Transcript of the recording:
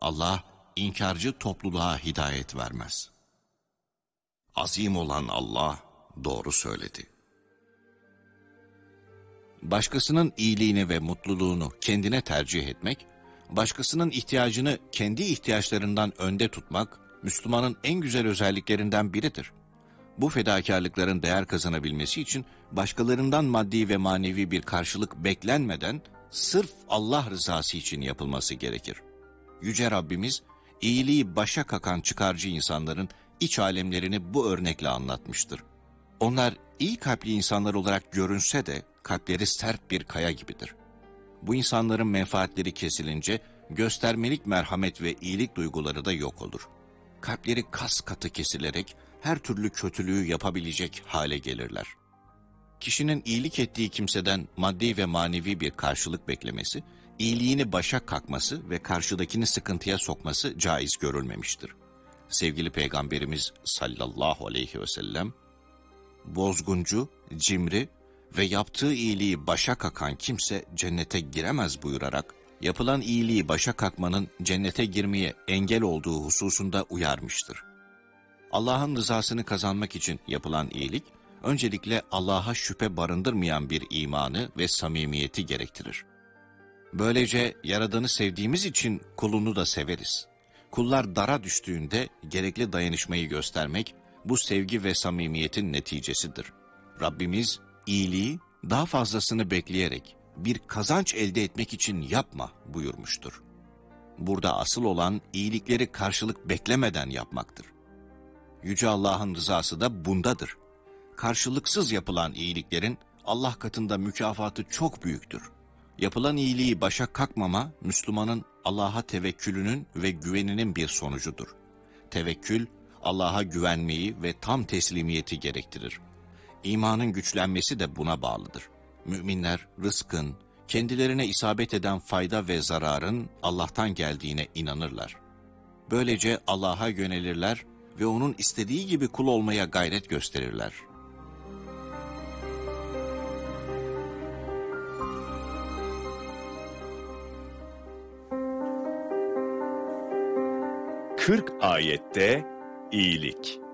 Allah inkarcı topluluğa hidayet vermez. Azim olan Allah doğru söyledi. Başkasının iyiliğini ve mutluluğunu kendine tercih etmek, başkasının ihtiyacını kendi ihtiyaçlarından önde tutmak, Müslümanın en güzel özelliklerinden biridir. Bu fedakarlıkların değer kazanabilmesi için başkalarından maddi ve manevi bir karşılık beklenmeden sırf Allah rızası için yapılması gerekir. Yüce Rabbimiz, iyiliği başa kakan çıkarcı insanların iç alemlerini bu örnekle anlatmıştır. Onlar iyi kalpli insanlar olarak görünse de kalpleri sert bir kaya gibidir. Bu insanların menfaatleri kesilince göstermelik merhamet ve iyilik duyguları da yok olur. Kalpleri kas katı kesilerek her türlü kötülüğü yapabilecek hale gelirler. Kişinin iyilik ettiği kimseden maddi ve manevi bir karşılık beklemesi, iyiliğini başa kakması ve karşıdakini sıkıntıya sokması caiz görülmemiştir. Sevgili Peygamberimiz sallallahu aleyhi ve sellem, bozguncu, cimri ve yaptığı iyiliği başa kakan kimse cennete giremez buyurarak, yapılan iyiliği başa kakmanın cennete girmeye engel olduğu hususunda uyarmıştır. Allah'ın rızasını kazanmak için yapılan iyilik, öncelikle Allah'a şüphe barındırmayan bir imanı ve samimiyeti gerektirir. Böylece Yaradan'ı sevdiğimiz için kulunu da severiz. Kullar dara düştüğünde gerekli dayanışmayı göstermek, bu sevgi ve samimiyetin neticesidir. Rabbimiz, iyiliği daha fazlasını bekleyerek bir kazanç elde etmek için yapma buyurmuştur. Burada asıl olan iyilikleri karşılık beklemeden yapmaktır. Yüce Allah'ın rızası da bundadır. Karşılıksız yapılan iyiliklerin Allah katında mükafatı çok büyüktür. Yapılan iyiliği başa kakmama, Müslümanın Allah'a tevekkülünün ve güveninin bir sonucudur. Tevekkül, Allah'a güvenmeyi ve tam teslimiyeti gerektirir. İmanın güçlenmesi de buna bağlıdır. Müminler, rızkın, kendilerine isabet eden fayda ve zararın Allah'tan geldiğine inanırlar. Böylece Allah'a yönelirler ve O'nun istediği gibi kul olmaya gayret gösterirler. Kırk ayette iyilik.